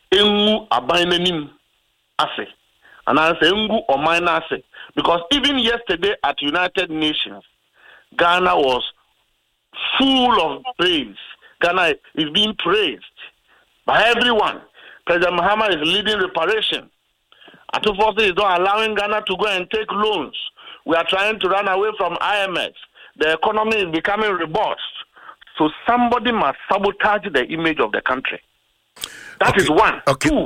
engu abainanim ase. And I say engu or minor ase. Because even yesterday at United Nations, Ghana was full of praise. Ghana is being praised by everyone. President Mahama is leading reparation. Atufosi is not allowing Ghana to go and take loans. We are trying to run away from IMF. The economy is becoming robust. So somebody must sabotage the image of the country. That is one. Two.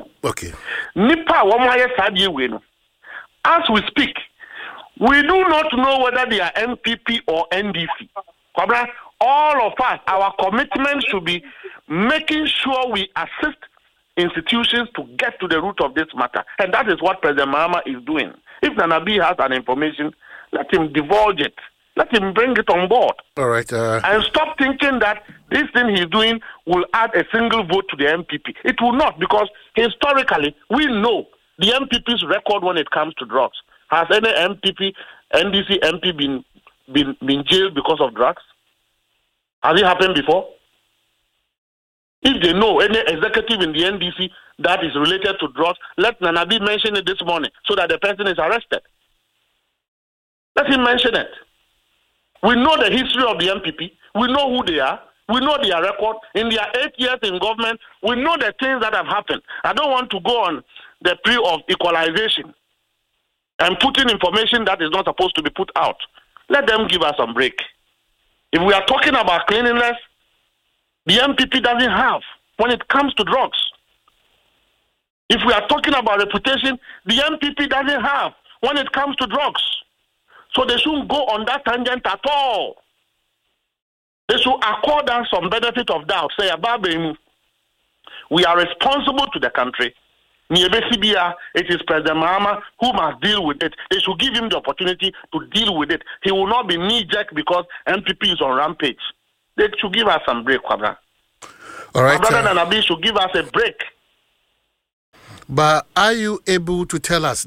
Nipa as we speak, we do not know whether they are MPP or NDC. All of us, our commitment should be making sure we assist institutions to get to the root of this matter. And that is what President Mahama is doing. If Nanabi has an information, let him divulge it. Let him bring it on board. All right. And stop thinking that this thing he's doing will add a single vote to the MPP. It will not, because historically, we know the MPP's record when it comes to drugs. Has any MPP, NDC MP been jailed because of drugs? Has it happened before? If they know any executive in the NDC that is related to drugs, let Nanabi mention it this morning so that the person is arrested. Let him mention it. We know the history of the MPP. We know who they are. We know their record. In their 8 years in government, we know the things that have happened. I don't want to go on the plea of equalization and putting information that is not supposed to be put out. Let them give us some break. If we are talking about cleanliness, the MPP doesn't have when it comes to drugs. If we are talking about reputation, the MPP doesn't have when it comes to drugs. So they shouldn't go on that tangent at all. They should accord us some benefit of doubt. Say, we are responsible to the country. It is President Mahama who must deal with it. They should give him the opportunity to deal with it. He will not be knee-jerk because MPP is on rampage. They should give us some break, Kwabra. All right. Brother Nanabi should give us a break. But are you able to tell us?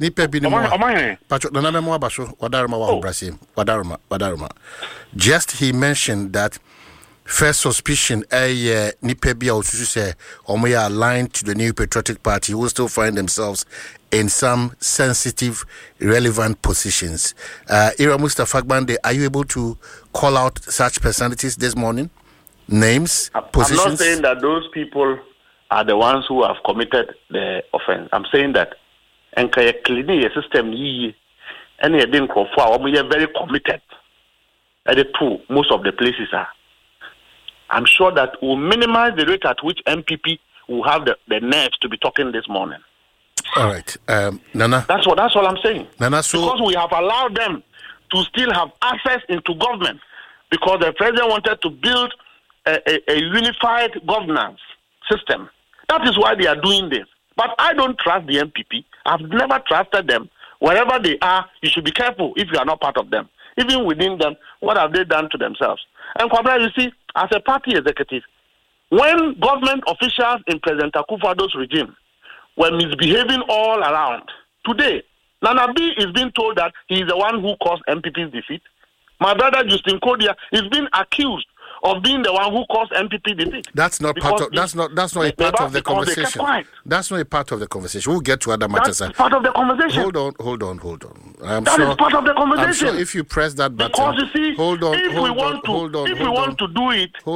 Just he mentioned that first suspicion, Nipebia also say, Omoya aligned to the New Patriotic Party, who still find themselves in some sensitive, relevant positions. Ira Mustafa Gbande, are you able to call out such personalities this morning? Names, positions? I'm not saying that those people are the ones who have committed the offense. I'm saying that Nkaya cleaning system and they didn't call for we are very committed. At the two, most of the places are. I'm sure that will minimize the rate at which MPP will have the nerves to be talking this morning. All right, Nana. That's all I'm saying. Nana, because we have allowed them to still have access into government, because the president wanted to build a unified governance system. That is why they are doing this. But I don't trust the MPP. I've never trusted them. Wherever they are, you should be careful if you are not part of them. Even within them, what have they done to themselves? And Kwabra, you see, as a party executive, when government officials in President Akufo-Addo's regime were misbehaving all around, today, Nana B is being told that he is the one who caused MPP's defeat. My brother Justin Kodia is being accused of being the one who caused MPP defeat. That's not part of. That's not a part of the conversation. That's not a part of the conversation. We'll get to other matters. That's part of the conversation. Hold on. That is part of the conversation. I'm sure if you press that button, because you see, hold on. If we want to do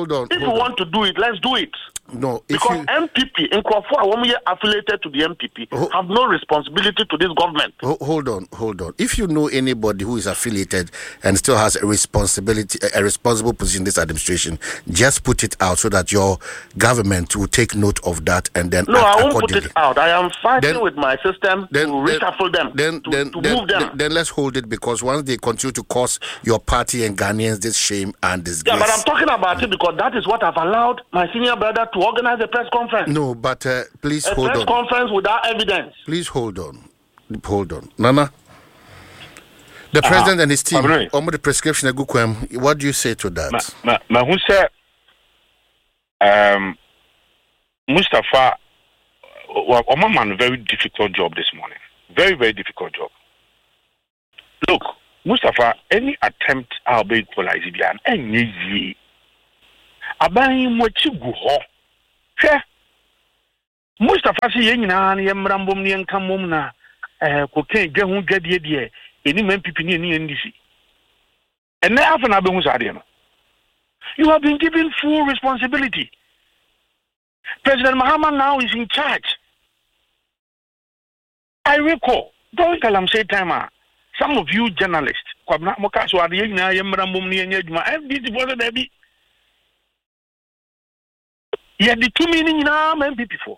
it, let's do it. No, because MPP in Crawford, when we are affiliated to the MPP, have no responsibility to this government. Hold on. If you know anybody who is affiliated and still has a responsible position in this administration, just put it out so that your government will take note of that and then. No, I won't put it out. I am fighting with my system to reshuffle them, to move them. Then let's hold it, because once they continue to cause your party and Ghanaians this shame and disgrace. Yeah, but I'm talking about it because that is what I've allowed my senior brother to organize a press conference. No, but please hold on. A press conference without evidence. Please hold on. Nana, the president and his team, the prescription, what do you say to that? Who said Mustafa, Oman, very difficult job this morning. Very, very difficult job. Look, Mustafa, any attempt I'll be equalizing and easy. Abayi mochi guho. Mustafa si yenyina na yemrambom ne enkamom na cocaine gwe hu dwadie de eni MPP ni NDC. And now after na be hu sade no. You have been given full responsibility. President Mahama now is in charge. I recall during Galamsey time, some of you journalists, FDC was a baby. You had the 2 million in our MPP for.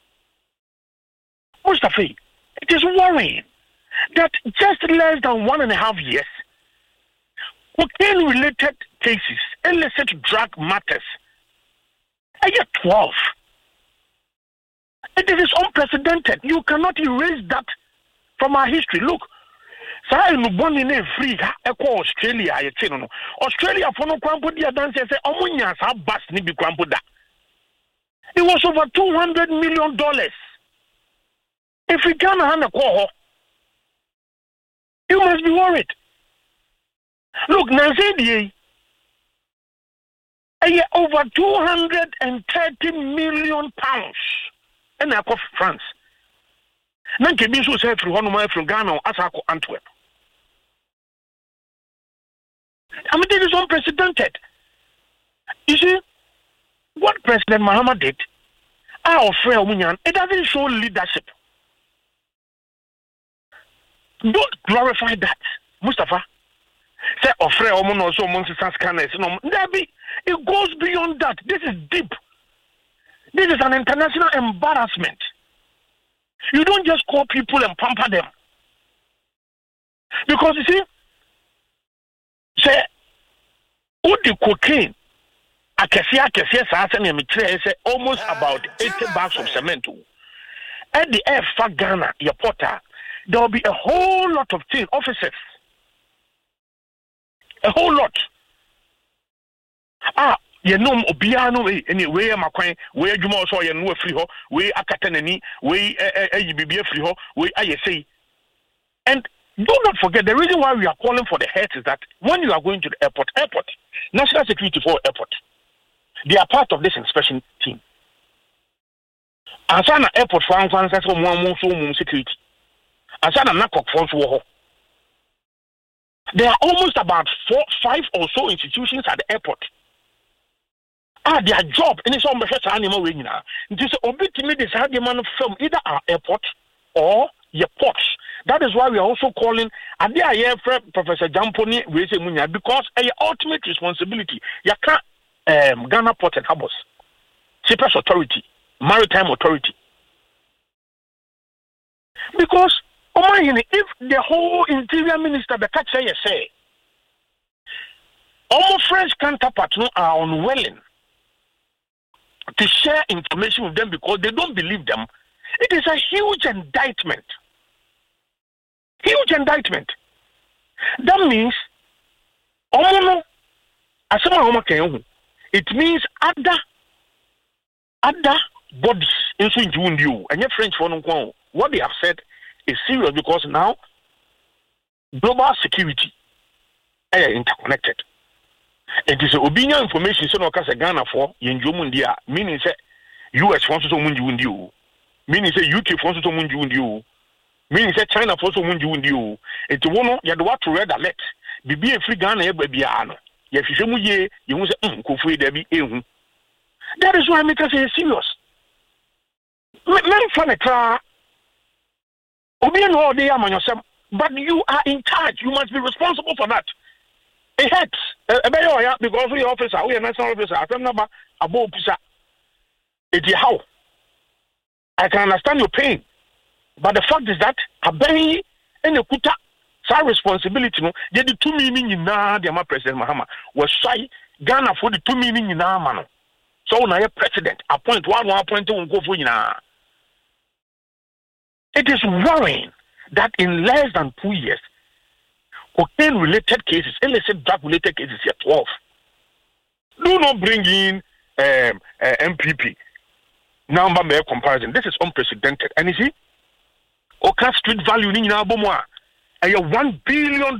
Mustafa, it is worrying that just less than 1.5 years, cocaine-related cases, illicit drug matters, I get 12. It is unprecedented. You cannot erase that from our history. Look, free Australia. Australia for no kwampo dia dance say omunya sa bus ni bi kwampo da. It was over $200 million. If we can't hand a call, you must be worried. Look, Nazedi, over 230 million pounds. And I go France. Nan ke bi so say from Ghana as I go Antwerp. I mean, this is unprecedented. You see, what President Mahama did, it doesn't show leadership. Don't glorify that, Mustafa. Say it goes beyond that. This is deep. This is an international embarrassment. You don't just call people and pamper them. Because you see, say, all the cocaine, almost about 80 bags of cement. At the F for Ghana, your porter, there will be a whole lot of things, officers. A whole lot. You know, Obiano, anyway, Macquain, where you most saw your free ho, where Akatanani, where a free ho, where I say. And do not forget, the reason why we are calling for the heads is that when you are going to the airport, National Security for Airport, they are part of this inspection team. Asana airport for one security. Asana Nakok for there are almost about 5 or so institutions at the airport. Their job in some animal way now. This obviously this argument from either our airport or your ports. That is why we are also calling Professor Jamponi because a ultimate responsibility. You can't Ghana Port and Harbors, Cyprus Authority, Maritime Authority. Because if the whole interior minister the catch say almost French counterparts are unwilling to share information with them because they don't believe them, it is a huge indictment. Huge indictment. That means it means other bodies in you and your French for what they have said is serious because now global security are interconnected. It is obedient information so no kasa Ghana for Yenjomundia, meaning say US wants to munju, meaning say UK wants to munju, meaning say China wants to munju. It won't you have to read alert. Be a free Ghana babyano. If you say you must say debi ehu. That is why I make us say serious. Men fan a car. Obedient all day am on yourself, but you are in charge. You must be responsible for that. It hurts. Because we officer, we are national officer. I don't know about officer. It is how. I can understand your pain, but the fact is that a baby and a kuta, some responsibility. No, they the 2 million in na the President Mahama was shy Ghana for the 2 million in na man. So now your president appoint 1.2 go for na. It is worrying that in less than 2 years. Cocaine-related cases, illicit drug-related cases, here 12. Do not bring in MPP. Number mere comparison. This is unprecedented. And you see, Oka street value in Abomwa, $1 billion.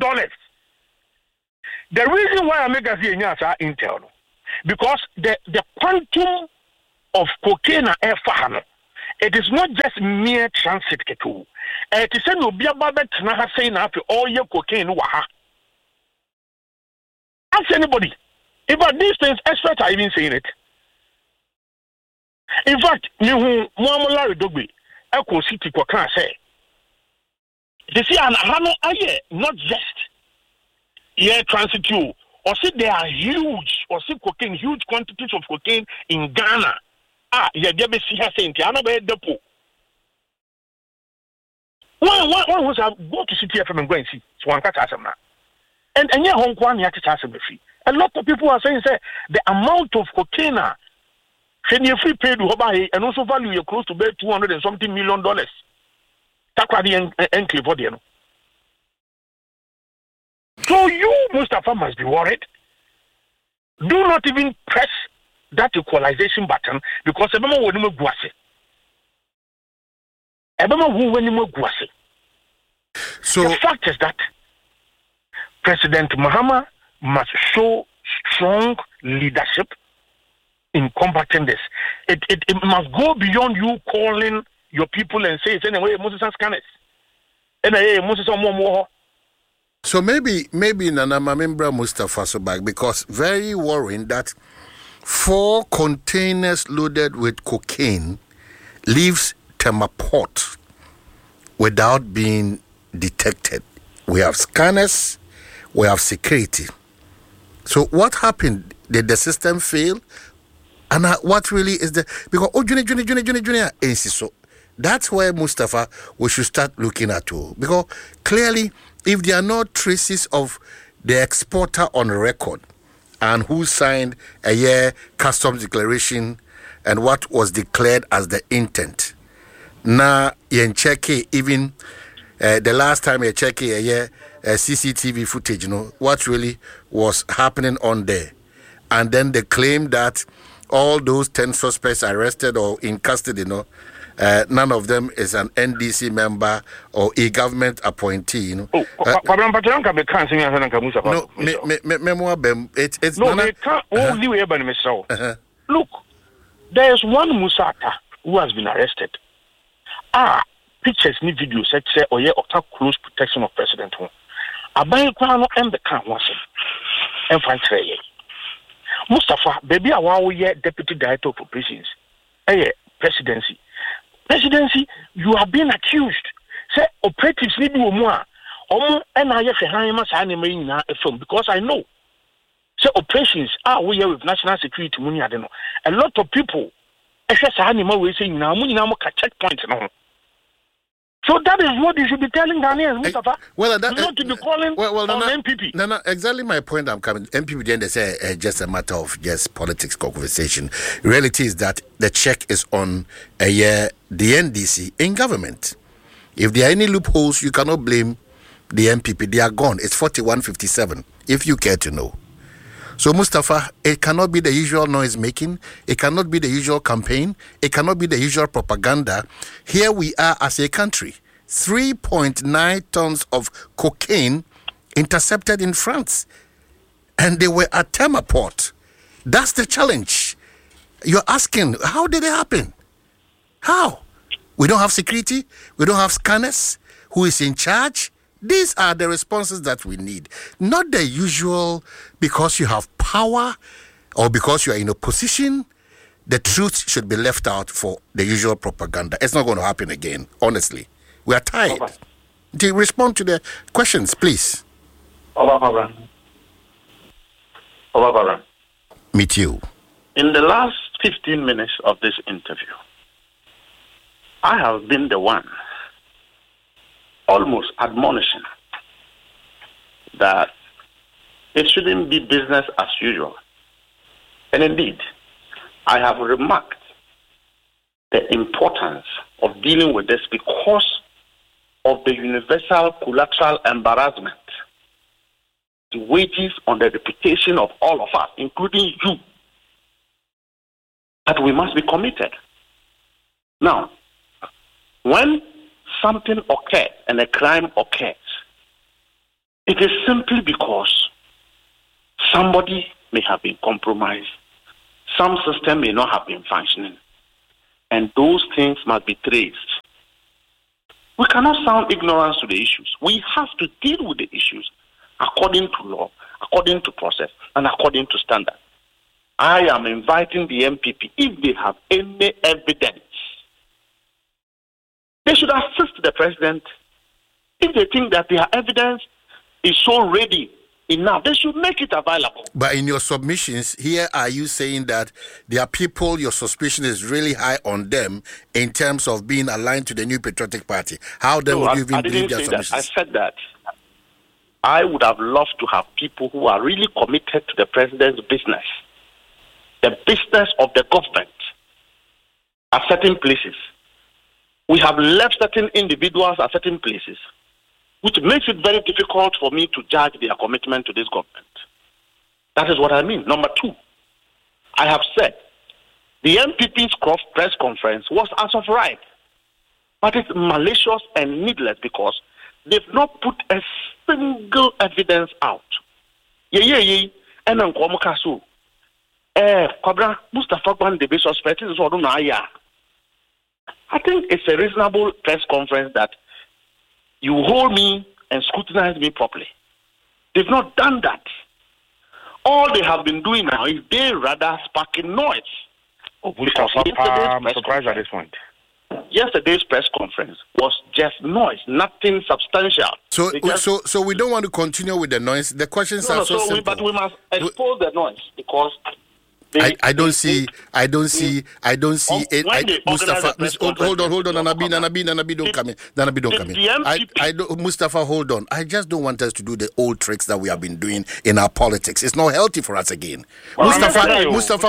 The reason why I make us here are internal, because the quantum of cocaine and air fahano it is not just mere transit ketu. It is no be about na ha say na all your cocaine wa ha. Ask anybody. In fact, these things experts are even saying it. In fact, you Larry Dogbe, Echo City Kwakran say. They see an hano aye not just transit you or see there are huge quantities of cocaine in Ghana. Be see her saying Tiana be depo. One was go to CTFM and go and see. So one catch us now. And yeah, Hong Kong ya catch us free. A lot of people are saying say the amount of cocaine can you free paid and also value you close to $200 and something million. So you, Mustafa, must be worried. Do not even press that equalization button because so the fact is that President Mahama must show strong leadership in combating this. It must go beyond you calling your people and say, anyway, Moses and scanners. Moses and more. So maybe Nana Mamimbra Mustafa Sobag, because very worrying that 4 containers loaded with cocaine leaves Tema Port without being detected. We have scanners, we have security. So what happened? Did the system fail? And what really is the because so that's where Mustafa we should start looking at too. Because clearly, if there are no traces of the exporter on record and who signed a year customs declaration and what was declared as the intent. Now, you check even the last time you check a year CCTV footage, what really was happening on there. And then they claim that all those 10 suspects arrested or in custody, none of them is an NDC member or a government appointee. It's no, they can't only way by myself. Look, there is one Musata who has been arrested. Pictures ni videos say close protection of president. Aban kwano and the can was and fancy. Mustafa, baby, a deputy director of operations. Presidency, you have been accused. Say operatives need more. And I have a film because I know. Say operations we here with national security money. I don't know. A lot of people, we say now checkpoint. So that is what you should be telling Ghanaians, Mustafa. Not to be calling on MPP. No, exactly my point. I'm coming. MPP then they say just a matter of just politics conversation. Reality is that the check is on the NDC in government. If there are any loopholes, you cannot blame the MPP. They are gone. It's 4157. If you care to know. So Mustafa, it cannot be the usual noise making. It cannot be the usual campaign. It cannot be the usual propaganda. Here we are as a country. 3.9 tons of cocaine intercepted in France. And they were at Tema Port. That's the challenge. You're asking, how did it happen? How? We don't have security. We don't have scanners. Who is in charge? These are the responses that we need. Not the usual because you have power or because you are in a position. The truth should be left out for the usual propaganda. It's not going to happen again, honestly. We are tired. Do you respond to the questions, please? Meet you. In the last 15 minutes of this interview, I have been the one almost admonishing that it shouldn't be business as usual. And indeed, I have remarked the importance of dealing with this because of the universal collateral embarrassment, the wages on the reputation of all of us, including you, that we must be committed. Now, when something occurs and a crime occurs, it is simply because somebody may have been compromised, some system may not have been functioning, and those things must be traced. We cannot sound ignorance to the issues. We have to deal with the issues according to law, according to process, and according to standard. I am inviting the MPP, if they have any evidence, they should assist the president. If they think that their evidence is so ready enough, they should make it available. But in your submissions, here are you saying that there are people your suspicion is really high on them in terms of being aligned to the New Patriotic Party? How then would you even believe their submissions? I said that I would have loved to have people who are really committed to the president's business, the business of the government at certain places. We have left certain individuals at certain places, which makes it very difficult for me to judge their commitment to this government. That is what I mean. Number two, I have said the MPP's press conference was as of right, but it's malicious and needless because they've not put a single evidence out. Kwabra Mustafa Gwan the suspect is what I think it's a reasonable press conference that you hold me and scrutinize me properly. They've not done that. All they have been doing now is they rather sparking noise. I'm surprised at this point. Yesterday's press conference was just noise, nothing substantial. So we don't want to continue with the noise. The questions are so simple. But we must expose the noise because I don't see it. Mustafa, hold on, Nanabi, don't come in. Mustafa, hold on. I just don't want us to do the old tricks that we have been doing in our politics. It's not healthy for us again. Mustafa. No,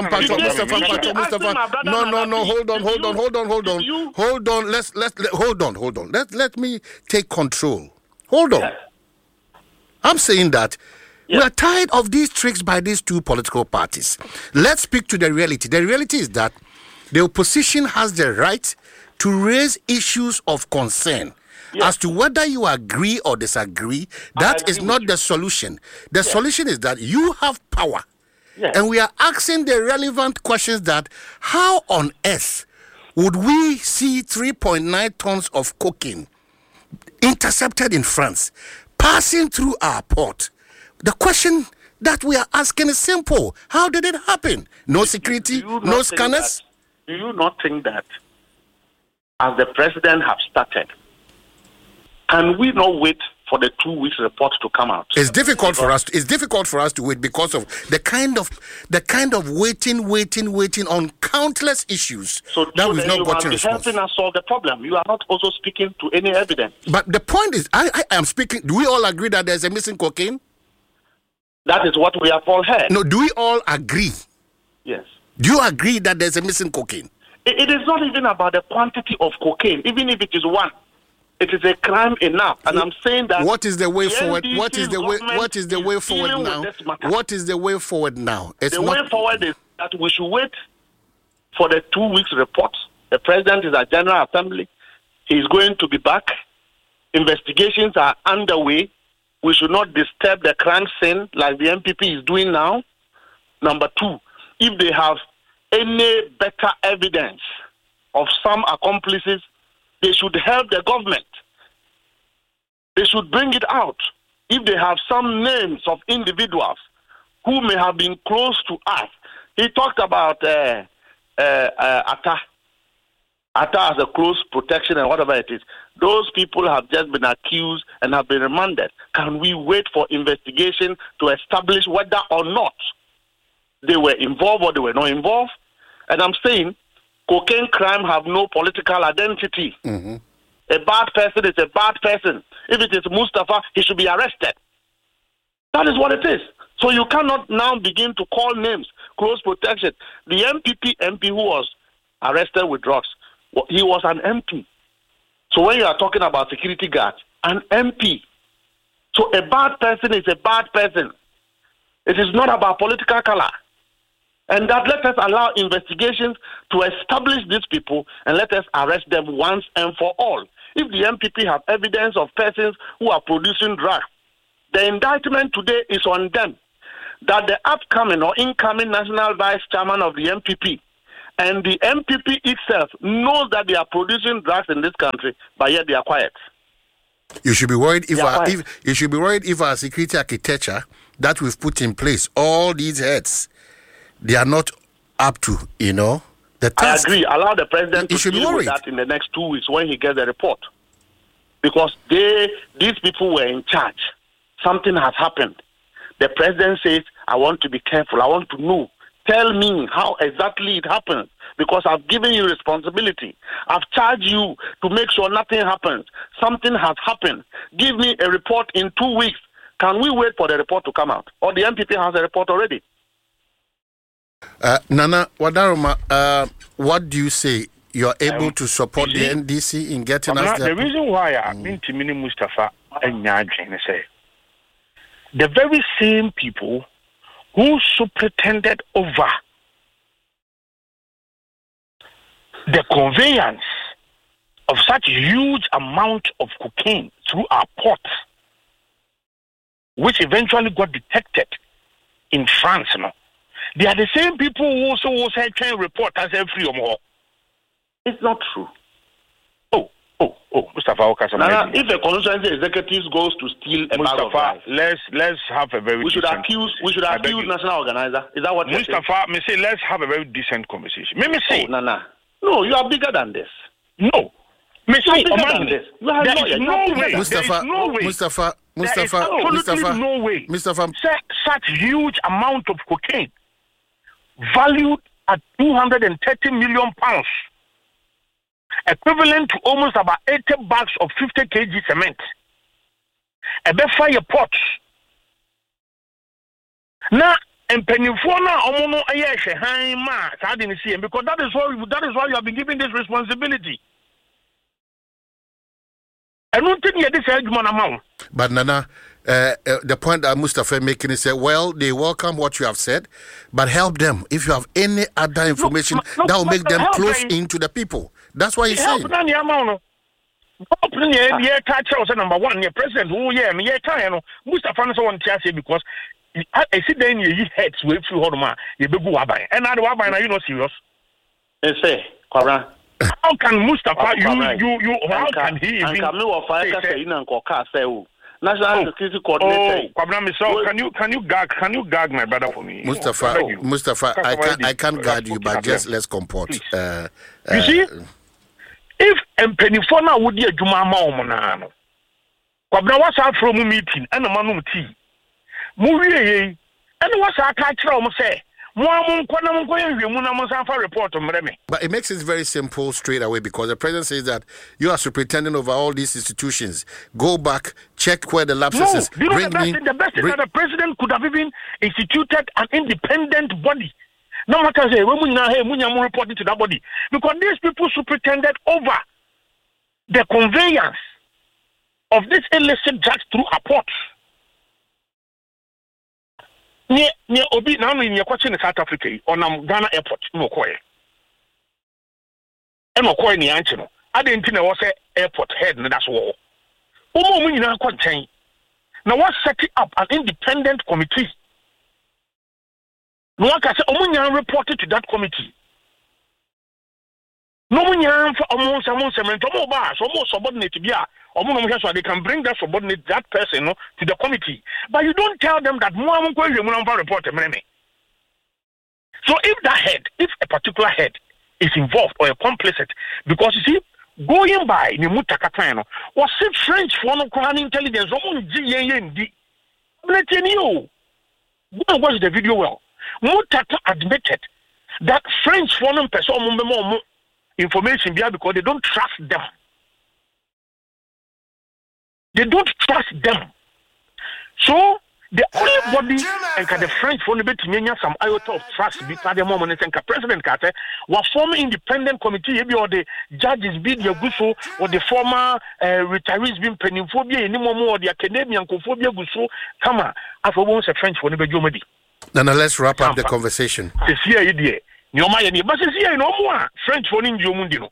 hold on. Let me take control. Hold on. I'm saying that. Yeah. We are tired of these tricks by these two political parties. Let's speak to the reality. The reality is that the opposition has the right to raise issues of concern. Yes. As to whether you agree or disagree, that is not the solution. The solution is that you have power. Yes. And we are asking the relevant questions that how on earth would we see 3.9 tons of cocaine intercepted in France passing through our port? The question that we are asking is simple. How did it happen? No security, no scanners? Do you not think that as the president have started, can we not wait for the 2 weeks report to come out? It's difficult for us to wait because of the kind of waiting on countless issues that we've not gotten response. Helping us solve the problem. You are not also speaking to any evidence. But the point is, I am speaking. Do we all agree that there's a missing cocaine? That is what we have all heard. No, do we all agree? Yes. Do you agree that there's a missing cocaine? It is not even about the quantity of cocaine. Even if it is one, it is a crime enough. And I'm saying that. What is the way forward? What is the way forward now? What is the way forward now? The way forward is that we should wait for the 2 weeks report. The president is at General Assembly. He's going to be back. Investigations are underway. We should not disturb the crime scene like the MPP is doing now. Number two, if they have any better evidence of some accomplices, they should help the government. They should bring it out. If they have some names of individuals who may have been close to us. He talked about Atta as a close protection and whatever it is. Those people have just been accused and have been remanded. Can we wait for investigation to establish whether or not they were involved or they were not involved? And I'm saying cocaine crime have no political identity. Mm-hmm. A bad person is a bad person. If it is Mustafa, he should be arrested. That is what it is. So you cannot now begin to call names, close protection. The MP who was arrested with drugs, he was an MP. So when you are talking about security guards, an MP. So a bad person is a bad person. It is not about political color. And that let us allow investigations to establish these people and let us arrest them once and for all. If the MPP have evidence of persons who are producing drugs, the indictment today is on them. That the upcoming or incoming national vice chairman of the MPP And the MPP itself knows that they are producing drugs in this country, but yet they are quiet. You should be worried if our security architecture that we've put in place, all these heads, they are not up to, the task. I agree. Allow the president to deal with that in the next 2 weeks when he gets the report. Because these people were in charge. Something has happened. The president says, I want to be careful. I want to know. Tell me how exactly it happens. Because I've given you responsibility. I've charged you to make sure nothing happens. Something has happened. Give me a report in 2 weeks. Can we wait for the report to come out? Or the MPP has a report already? Nana Wadaroma, what do you say? You are able to support the NDC in getting us there? The reason why I mean to Mini Mustafa and Yadrin say the very same people who superintended over the conveyance of such huge amount of cocaine through our ports, which eventually got detected in France. They are the same people who also said can report as every more. It's not true. Mustafa, if the constituency executives goes to steal a bag of rice, let's have a very we should accuse national organizer. Is that what Mustafa? Me say let's have a very decent conversation. Me say Nana. No, you are bigger than this. No. Me say there is no way. Mustafa. No way. Such huge amount of cocaine valued at 230 million pounds. Equivalent to almost about 80 bags of 50 kg cement. A bit fire pots. Now, and Penifona Omono Ayesha Haima, I didn't see him because that is why you have been given this responsibility. I don't think you this amount. But Nana, the point that Mustafa making is that, well, they welcome what you have said, but help them. If you have any other information that will make them close into the people. That's why he's saying. Number one, your president who Mustafa no want to say because I see then you heads way through Hodoma, you be go abai. And now the abai are you not serious? Say, Kwabra. How can Mustafa you how can he even National Security Coordinator? Can you gag my brother for me? Mustafa, I can't guard you, but just let's comport. You see? If Penifona would be a Juma Maumano, Kwabna was out from a meeting and a manum tea. Movie, and what's our catcher say? But it makes it very simple straight away because the president says that you are superintendent over all these institutions. Go back, check where the lapses is. The best is that the president could have even instituted an independent body. No matter say when we reporting to that body because these people superintended over the conveyance of this illicit drugs through our ports. Near Obi now in your question in South Africa on Ghana airport, no coy. And no coy ni anchino. I didn't know was airport head and that's all. We now contain. Now what setting up an independent committee? No one can say Omunya reported to that committee. No one for almost subordinate to be so they can bring that subordinate that person to the committee. But you don't tell them that report. So if a particular head is involved or a complicit, because you see, going by Nimuta Katano, was it French for no intelligence? Let you know. Go and watch the video well. Mutata admitted that French foreign person more information because they don't trust them. They don't trust them. So the only body and the French foreign bit some iota of trust because the moment and President Carter was forming independent committee or the judges being your guso or the former retirees being peniophobia any more or the academian cophobia guso come after once a French foreign be. Now let's wrap up the conversation. French phone in Jomundino.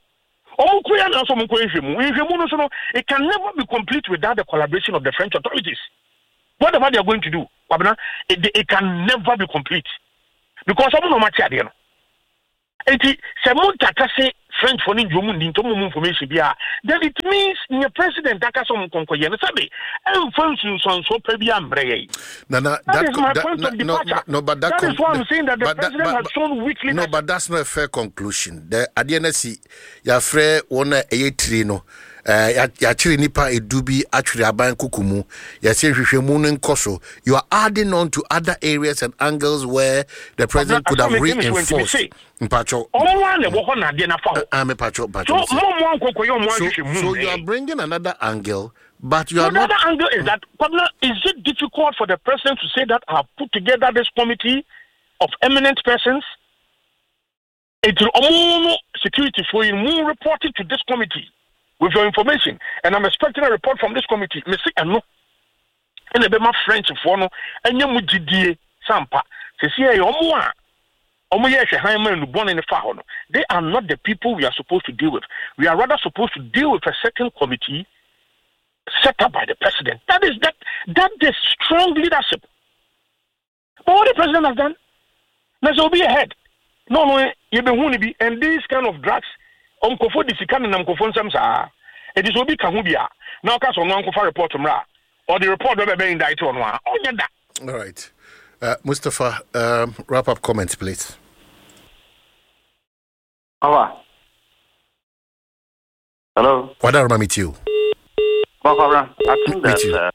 It can never be complete without the collaboration of the French authorities. Whatever they are going to do, it can never be complete. Because Enti se mo tata se French for ninjomu ndinto mo information bia then it means your president akaso mo konkoye no sabe em function so pa bia ambre that is my point of departure. No, but that is why I'm saying that the president has shown weak leadership. No, but that's not a fair conclusion. The adienesi ya frɛ wona eyetri no ya chiri nipa edubi atwiri aban kukumu ya se hwehwemu no nkoso. You are adding on to other areas and angles where the president could have reinforced. Mpacho. So you are bringing another angle, but you are not. Another angle is that is it difficult for the president to say that I have put together this committee of eminent persons? It will security for you report it to this committee with your information, and I'm expecting a report from this committee. Me say no, and the my French for no, and you mujidie sampa. Se see they are not the people we are supposed to deal with. We are rather supposed to deal with a certain committee set up by the president. That is strong leadership. But what the president has done, there will be ahead. No, you be and these kind of drugs. It is will be kahubia. Now, cast on one report or the report will be indicted on one. All right. Mustafa, wrap up comments, please. Hello. What do I meet you? I think that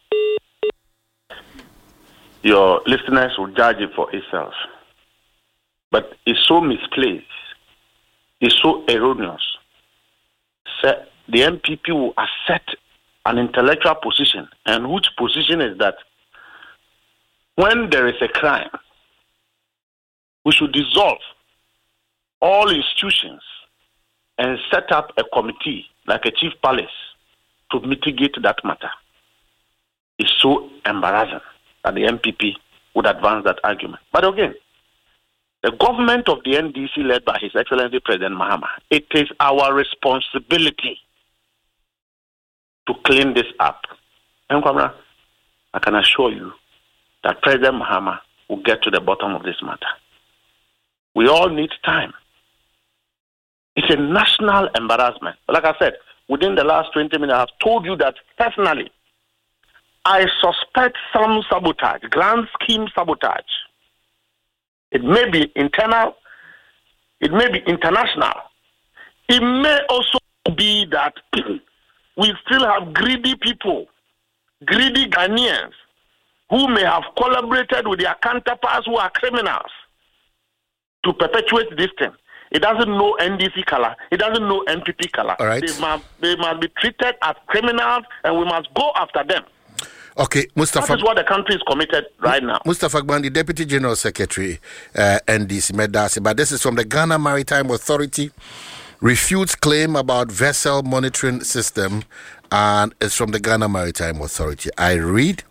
your listeners will judge it for itself. But it's so misplaced. It's so erroneous. The MPP will accept an intellectual position, and which position is that when there is a crime, we should dissolve all institutions and set up a committee like a chief palace to mitigate that matter. It's so embarrassing that the MPP would advance that argument. But again, the government of the NDC led by His Excellency President Mahama, it is our responsibility to clean this up. And I can assure you that President Mahama will get to the bottom of this matter. We all need time. It's a national embarrassment. But like I said, within the last 20 minutes, I have told you that personally, I suspect some sabotage, grand scheme sabotage. It may be internal, it may be international. It may also be that we still have greedy people, greedy Ghanaians, who may have collaborated with their counterparts who are criminals to perpetuate this thing. It doesn't know NDC color. It doesn't know NPP color. All right. They must be treated as criminals, and we must go after them. Okay, Mustafa. That is what the country is committed right now. Mustafa Gbandi, Deputy General Secretary, NDC Medasi, but this is from the Ghana Maritime Authority. Refutes claim about vessel monitoring system, and it's from the Ghana Maritime Authority. I read.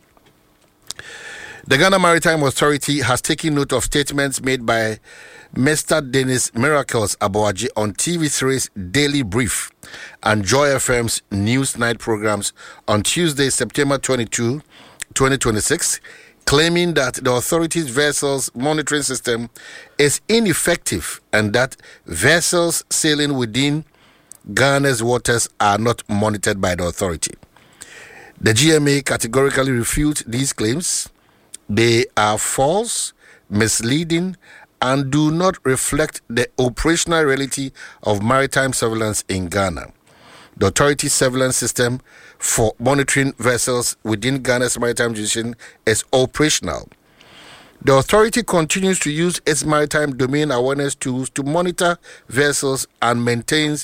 The Ghana Maritime Authority has taken note of statements made by Mr. Dennis Miracles Aboaji on TV3's Daily Brief and Joy FM's News Night programs on Tuesday, September 22, 2026, claiming that the authority's vessels monitoring system is ineffective and that vessels sailing within Ghana's waters are not monitored by the authority. The GMA categorically refutes these claims. They are false, misleading, and do not reflect the operational reality of maritime surveillance in Ghana. The authority's surveillance system for monitoring vessels within Ghana's maritime jurisdiction is operational. The authority continues to use its maritime domain awareness tools to monitor vessels and maintains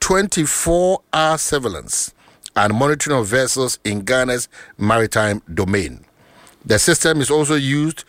24-hour surveillance and monitoring of vessels in Ghana's maritime domain. The system is also used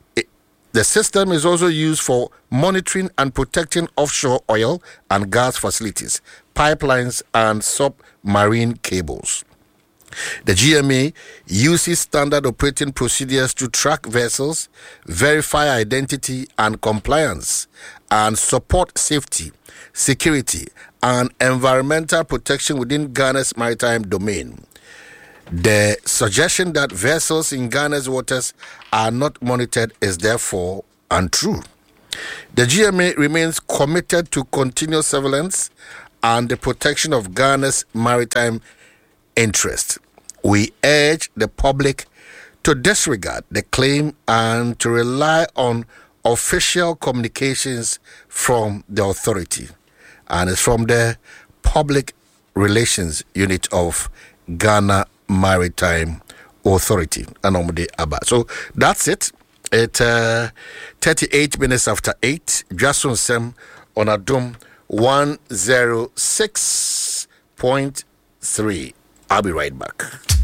for monitoring and protecting offshore oil and gas facilities, pipelines, and submarine cables. The GMA uses standard operating procedures to track vessels, verify identity and compliance, and support safety, security, and environmental protection within Ghana's maritime domain. The suggestion that vessels in Ghana's waters are not monitored is therefore untrue. The GMA remains committed to continuous surveillance and the protection of Ghana's maritime interest. We urge the public to disregard the claim and to rely on official communications from the authority. And it's from the Public Relations Unit of Ghana Maritime Authority. So that's it. It's 38 minutes after 8. Jason Sem on Adom 106.3. I'll be right back.